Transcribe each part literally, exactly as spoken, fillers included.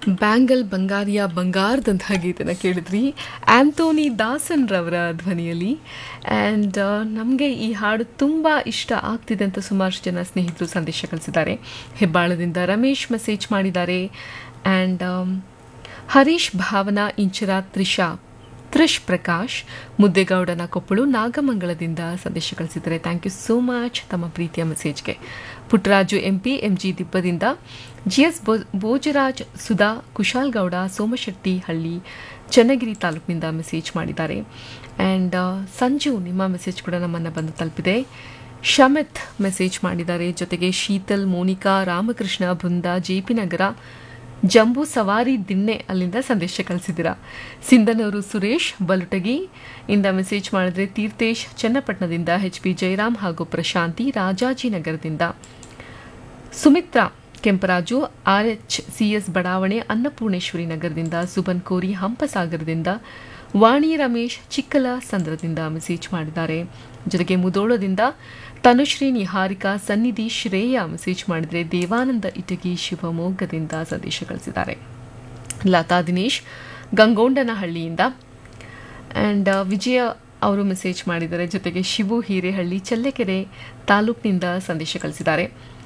Bangle ಬಂಗಾರಿಯ ಬಂಗಾರದಂತಹ ಗೀತೆನ ಕೇಳಿದ್ರಿ Anthony Dasan ರವರ ಧ್ವನಿಯಲ್ಲಿ. ಆ್ಯಂಡ್ ನಮಗೆ ಈ ಹಾಡು ತುಂಬ ಇಷ್ಟ ಆಗ್ತಿದೆ ಅಂತ ಸುಮಾರು ಜನ ಸ್ನೇಹಿತರು ಸಂದೇಶ ಕಳಿಸಿದ್ದಾರೆ. ಹೆಬ್ಬಾಳದಿಂದ ರಮೇಶ್ ಮೆಸೇಜ್ ಮಾಡಿದ್ದಾರೆ. ಆ್ಯಂಡ್ ಹರೀಶ್ ಭಾವನಾ ಇಂಚರ ತ್ರಿಷಾ ತ್ರಿಶ್ ಪ್ರಕಾಶ್ ಮುದ್ದೇಗೌಡನ ಕೊಪ್ಪಳು ನಾಗಮಂಗಲದಿಂದ ಸಂದೇಶ ಕಳಿಸಿದ್ದಾರೆ. ಥ್ಯಾಂಕ್ ಯು ಸೋ ಮಚ್ ತಮ್ಮ ಪ್ರೀತಿಯ ಮೆಸೇಜ್ಗೆ. Puttaraju MP MG ದಿಬ್ಬದಿಂದ, G S Bhojaraj Sudha ಕುಶಾಲ್ಗೌಡ Somashetty ಹಳ್ಳಿ ಚನ್ನಗಿರಿ ತಾಲೂಕಿನಿಂದ ಮೆಸೇಜ್ ಮಾಡಿದ್ದಾರೆ. ಆ್ಯಂಡ್ ಸಂಜು ನಿಮ್ಮ ಮೆಸೇಜ್ ಕೂಡ ನಮ್ಮನ್ನು ಬಂದು ತಲುಪಿದೆ. ಶಮಿತ್ ಮೆಸೇಜ್ ಮಾಡಿದ್ದಾರೆ. ಜೊತೆಗೆ ಶೀತಲ್, ಮೋನಿಕಾ, ರಾಮಕೃಷ್ಣ, ಬೃಂದ, ಜೆ ಪಿ ನಗರ, ಜಂಬೂ ಸವಾರಿ ದಿಣ್ಣೆ ಅಲ್ಲಿಂದ ಸಂದೇಶ ಕಳಿಸಿದ್ದೀರಾ. ಸಿಂಧನೂರು ಸುರೇಶ್ ಬಲುಟಗಿ ಇಂದ ಮೆಸೇಜ್ ಮಾಡಿದ್ರೆ. ತೀರ್ಥೇಶ್ ಚನ್ನಪಟ್ಟಣದಿಂದ, ಎಚ್ ಪಿ ಜಯರಾಮ್ ಹಾಗೂ ಪ್ರಶಾಂತಿ ರಾಜಾಜಿನಗರದಿಂದ, Sumitra Kemparaju R H C S ಬಡಾವಣೆ ಅನ್ನಪೂರ್ಣೇಶ್ವರಿ ನಗರದಿಂದ, ಸುಬನ್ ಕೋರಿ ಹಂಪಸಾಗರದಿಂದ, ವಾಣಿ ರಮೇಶ್ ಚಿಕ್ಕಲ ಸಂದ್ರದಿಂದ ಮೆಸೇಜ್ ಮಾಡಿದ್ದಾರೆ. ಜೊತೆಗೆ ಮುದೋಳದಿಂದ ತನುಶ್ರೀ, ನಿಹಾರಿಕಾ, ಸನ್ನಿಧಿ, ಶ್ರೇಯ ಮೆಸೇಜ್ ಮಾಡಿದರೆ. ದೇವಾನಂದ ಇಟಗಿ ಶಿವಮೊಗ್ಗದಿಂದ ಸಂದೇಶ ಕಳಿಸಿದ್ದಾರೆ. ಲತಾ ದಿನೇಶ್ ಗಂಗೋಂಡನಹಳ್ಳಿಯಿಂದ, ಆ್ಯಂಡ್ ವಿಜಯ ಅವರು ಮೆಸೇಜ್ ಮಾಡಿದ್ದಾರೆ. ಜೊತೆಗೆ ಶಿವು ಹಿರೇಹಳ್ಳಿ ಚಳ್ಳೆಕೆರೆ ತಾಲೂಕಿನಿಂದ ಸಂದೇಶ ಕಳಿಸಿದ್ದಾರೆ.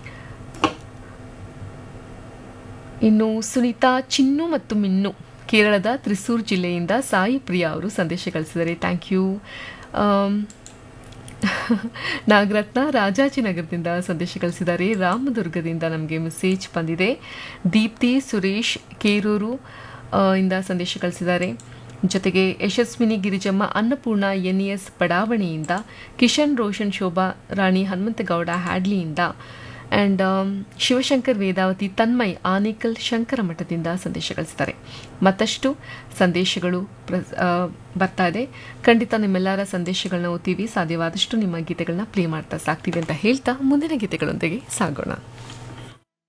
ಇನ್ನು ಸುನೀತಾ, ಚಿನ್ನು ಮತ್ತು ಮಿನ್ನು ಕೇರಳದ ತ್ರಿಸೂರ್ ಜಿಲ್ಲೆಯಿಂದ ಸಾಯಿ ಪ್ರಿಯಾ ಅವರು ಸಂದೇಶ ಕಳಿಸಿದ್ದಾರೆ. Thank you. ನಾಗರತ್ನ ರಾಜಾಜಿನಗರದಿಂದ ಸಂದೇಶ ಕಳಿಸಿದ್ದಾರೆ. ರಾಮದುರ್ಗದಿಂದ ನಮಗೆ ಮೆಸೇಜ್ ಬಂದಿದೆ. ದೀಪ್ತಿ ಸುರೇಶ್ ಕೇರೂರು ಇಂದ ಸಂದೇಶ ಕಳಿಸಿದ್ದಾರೆ. ಜೊತೆಗೆ Yashasvini Girijamma Annapurna N S ಬಡಾವಣೆಯಿಂದ, Kishan Roshan Shobha Rani Hanumanthagowda ಹ್ಯಾಡ್ಲಿಯಿಂದ, and Shivashankar Vedavathi Tanmay Anekal Shankara ಮಠದಿಂದ ಸಂದೇಶ ಕಳಿಸಿದ್ದಾರೆ. ಮತ್ತಷ್ಟು ಸಂದೇಶಗಳು ಪ್ರ ಬರ್ತಾ ಇದೆ. ಖಂಡಿತ ನಿಮ್ಮೆಲ್ಲರ ಸಂದೇಶಗಳನ್ನ ಓದ್ತೀವಿ. ಸಾಧ್ಯವಾದಷ್ಟು ನಿಮ್ಮ ಗೀತೆಗಳನ್ನ ಪ್ಲೇ ಮಾಡ್ತಾ ಸಾಕ್ತೀವಿ ಅಂತ ಹೇಳ್ತಾ ಮುಂದಿನ ಗೀತೆಗಳೊಂದಿಗೆ ಸಾಗೋಣ.